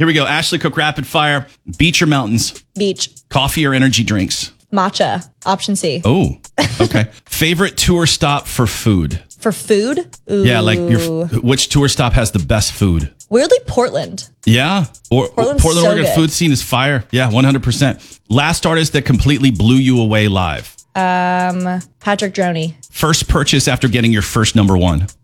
Here we go. Ashley Cook Rapid Fire. Beach or mountains? Beach. Coffee or energy drinks? Matcha. Option C. Oh, okay. Favorite tour stop for food? For food? Ooh. Yeah, like which tour stop has the best food? Weirdly, Portland. Yeah. Or Portland's Portland, so Oregon good. food scene is fire. Yeah, 100%. Last artist that completely blew you away live? Patrick Droney. First purchase after getting your first number one?